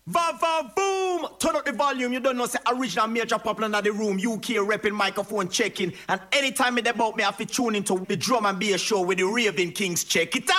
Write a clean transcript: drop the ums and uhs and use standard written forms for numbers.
Va va boom! Turn up the volume, you don't know say original major popular in the room, UK repping microphone checking. And anytime it about me, I have to tune into the drum and bass show with the Raven Kings check it out.